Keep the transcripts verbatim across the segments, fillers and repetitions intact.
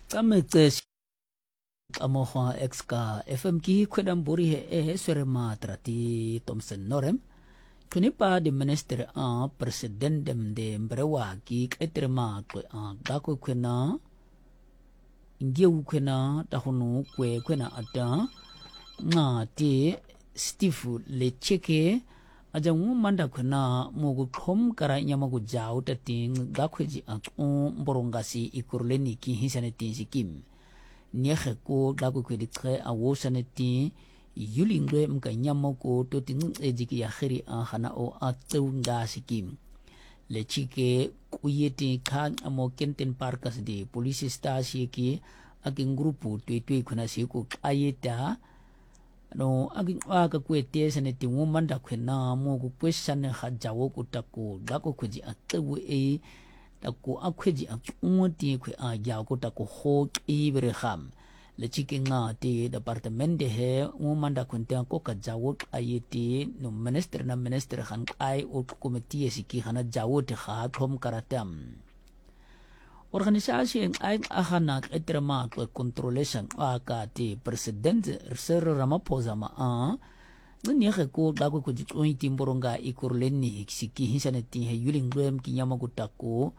Kametes amoha exka F M ki kwedam buri he e sere matrati Thompson Norem kunipa di minister a presidendem de mbrewa ki etrema kwe a gako kwena ngiu kwena tahunu kwe kwena ata nga te Steve Lecheke ajangu manda kwena mugu khom kara nyamagu jau tating gakweji a mborongasi ikurleni ki hisane tinsi kim Niege ko gako kwedi tre a wosane tin yulingwe mka nyamoko to ting ejiki ya khiri a hana o a tsunga sikim Lechike kuyeti khan amo kenten parkas de police station ki aking grupo tui tui kuna siku ayeta no aging aga kwete sane ti womanda kwena mo ku question ha jawo ku tako gako kweji atwe e tako akweji atunti kwe a jawo ku tako ho ibre ham Lechike nga ti departement de he womanda kwenta ko ka jawo ayeti no minister na minister han ai o committee siki hana jawo te ha thom karatam Organisasi yang ay ahanak etrema ko controlation aka ti president Sir Ramaphosa ma a ngani ko dago ko jitoi timboronga ikurleni siki hisane ti he yulingwem ki yamaguta ko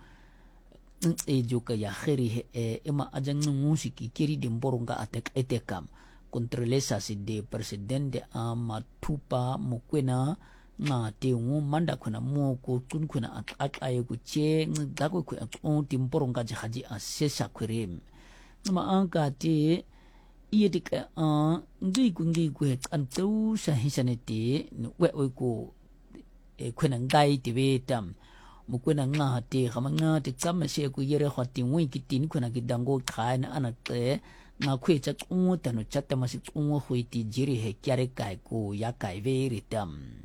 e joka ya kheri e ema ajang musiki kiri dimboronga atek etekam controlesa si de president de a matupa mukwena nga te ngu manda kuna mo ko tun kuna at at ay ko che dago ko at on timporo nga haji asesa kwirem ma anka te iyedik a ngi ko ngi ko an tu sa hisanete we we ko e kuna ngai te betam mo kuna nga te khama nga te tsama se ko yere khati ngui kitin kuna gidango khaina anate nga khwe cha tsu tanu chatta masi tsu khwiti jiri he kyare kai ko ya kai veritam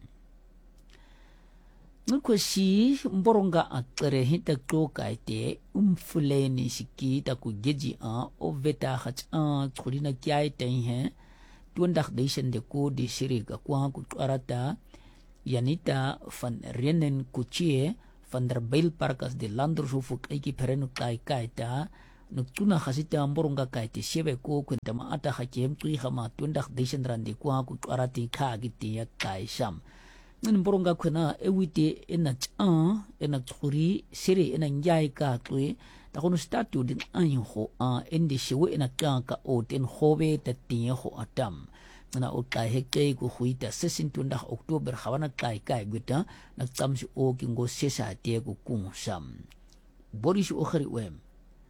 Nuko si mboronga akere hita toka ite umfuleni siki taku geji a o veta hach a tkulina kia ite ihe tuandak deisen de ko di siriga kwa kutuarata yanita van Renen kuchie van der Bijl parkas de landrosufuk eiki perenu kai kaita nuktuna khasita mboronga kaite siebe ko kuntama ata hakiem tui hama tuandak deisen randi kwa kutuarati ka giti ya kai sam Ngan boronga kuna ewite ena cha ena tsuri sere ena njai ka tui ta kono statu din anho a endi shiwe ena ka ka o ten hobe ta tin ho atam ngana o kai heke ko huita sesin tunda Oktober khawana kai kai guta na tamsi o kingo sesa te ko kunsam Boris o khari wem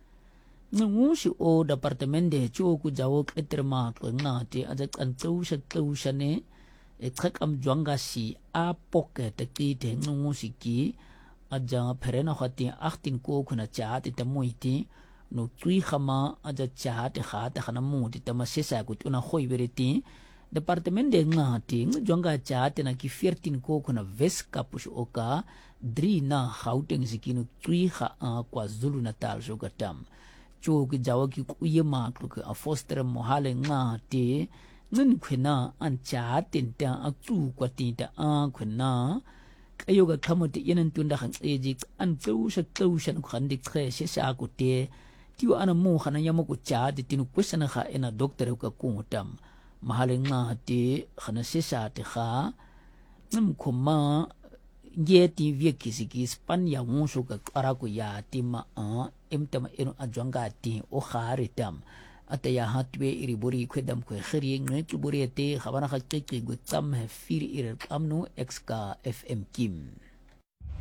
ngungusi o departement de cho ku jawo eterma ko ngate aja kan tau sa tau sane e trek am juanga si a pocket ki te ngungusi ki aja perena khati achtin ko kuna cha te tamuiti no tui khama aja cha te kha te khana mu te tamasesa ku tuna khoi bereti departement de ngati juanga cha te na ki fourteen ko kuna west kapus oka three na Gauteng sikinu tui kha a KwaZulu Natal so gatam cho ki jawa ki kuyema ku a foster mohale ngati ngun khena an cha tin ta aktu kwati ta a khena kayoga khamote yenan tunda khan eji an tau sa tau san khan dik khe se sa ku te tiu ana mo khana yamo ku cha de tinu question kha ena doctor ka ku tam mahale nga te khana se sa te kha num khoma ye ti vie kisiki span ya muso ka ara ku ya tima a emtama eno ajwanga ti o khari tam ataya hatwe iriburi kwedam kwe khiri ngwe tuburi ate khabana khakki gu tam he fir ir amnu exka F M Kim